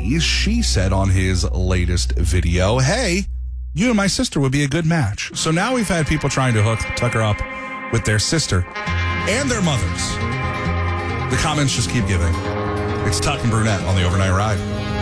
Apparently, she said on his latest video, hey, you and my sister would be a good match. So now we've had people trying to hook Tucker up with their sister and their mothers. The comments just keep giving. It's Tuck and Brunette on the Overnight Ride.